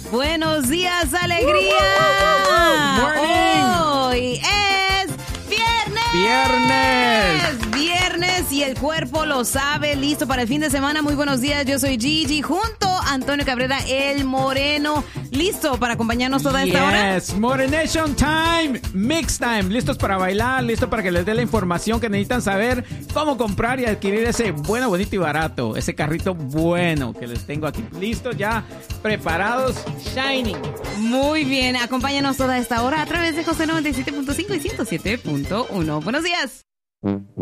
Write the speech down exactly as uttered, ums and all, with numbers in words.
Buenos días, alegría. Hoy es viernes. Viernes. Viernes y el cuerpo lo sabe. Listo para el fin de semana. Muy buenos días. Yo soy Gigi junto a Antonio Cabrera, el Moreno. ¿Listo para acompañarnos toda esta hora? Yes, Morenation Time, Mix Time. Listos para bailar, listos para que les dé la información que necesitan saber cómo comprar y adquirir ese bueno, bonito y barato. Ese carrito bueno que les tengo aquí. Listos ya, preparados, shining. Muy bien, acompáñanos toda esta hora a través de José noventa y siete punto cinco y ciento siete punto uno. Buenos días.